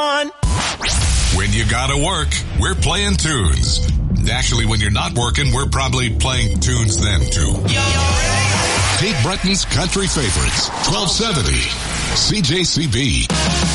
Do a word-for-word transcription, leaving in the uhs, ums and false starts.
When you gotta work, we're playing tunes. Actually, when you're not working, we're probably playing tunes then too. Kate Breton's Country Favorites, twelve seventy, C J C B.